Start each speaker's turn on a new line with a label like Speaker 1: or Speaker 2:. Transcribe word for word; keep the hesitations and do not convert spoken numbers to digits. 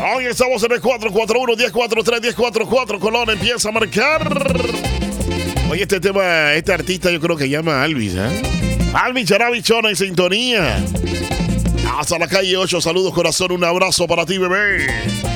Speaker 1: Hoy estamos en el cuatro cuatro uno, uno cuatro tres, uno cuatro cuatro. Colón empieza a marcar. Oye, este tema, este artista yo creo que llama Alvis, ¿eh? Alvis Charabichona en sintonía. Hasta la calle ocho. Saludos, corazón. Un abrazo para ti, bebé.